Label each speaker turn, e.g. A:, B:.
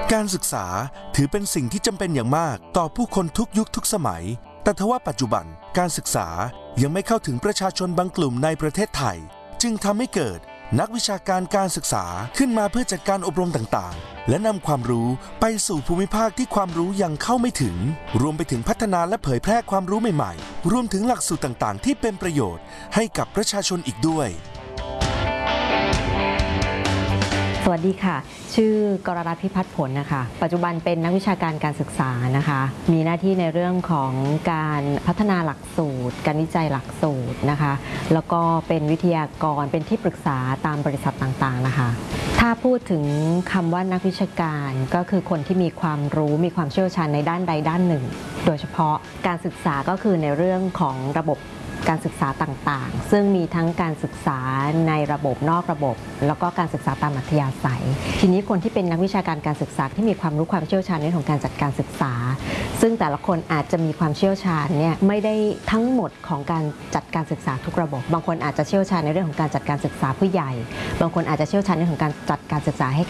A: การศึกษาถือเป็นสิ่งที่จำเป็นอย่างมากต่อผู้คนทุกยุคทุกสมัยแต่ทว่าปัจจุบันการศึกษายังไม่เข้าถึงประชาชนบางกลุ่มในประเทศไทยจึงทำให้เกิดนักวิชาการการศึกษาขึ้นมาเพื่อจัดการอบรมต่างๆและนำความรู้ไปสู่ภูมิภาคที่ความรู้ยังเข้าไม่ถึงรวมไปถึงพัฒนาและเผยแพร่ความรู้ใหม่ๆรวมถึงหลักสูตรต่างๆที่เป็นประโยชน์ให้กับประชาชนอีกด้วย
B: สวัสดีค่ะชื่อกรรัตน์พิพัฒน์ผลนะคะปัจจุบันเป็นนักวิชาการการศึกษานะคะมีหน้าที่ในเรื่องของการพัฒนาหลักสูตรการวิจัยหลักสูตรนะคะแล้วก็เป็นวิทยากรเป็นที่ปรึกษาตามบริษัทต่างๆนะคะถ้าพูดถึงคำว่านักวิชาการก็คือคนที่มีความรู้มีความเชี่ยวชาญในด้านใดด้านหนึ่งโดยเฉพาะการศึกษาก็คือในเรื่องของระบบการศึกษาต่างๆซึ่งมีทั้งการศึกษาในระบบนอกระบบแล้วก็การศึกษาตามอัธยาศัยทีนี้คนที่เป็นนักวิชาการการศึกษาที่มีความรู้ความเชี่ยวชาญในเรื่องของการจัดการศึกษาซึ่งแต่ละคนอาจจะมีความเชี่ยวชาญเนี่ยไม่ได้ทั้งหมดของการจัดการศึกษาทุกระบบบางคนอาจจะเชี่ยวชาญในเรื่องของการจัดการศึกษาผู้ใหญ่บางคนอาจจะเชี่ยวชาญในเรื่องของการจัดการศึกษาให้